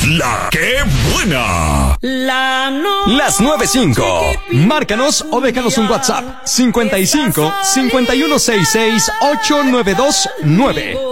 La que buena. Las 9:05. Márcanos o déjanos un WhatsApp. 55 5166 8929.